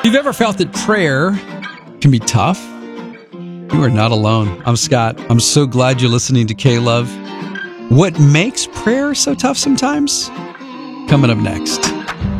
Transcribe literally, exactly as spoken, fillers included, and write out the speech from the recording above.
you've ever felt that prayer can be tough, you are not alone. I'm Scott. I'm so glad you're listening to K-Love. What makes prayer so tough sometimes? Coming up next.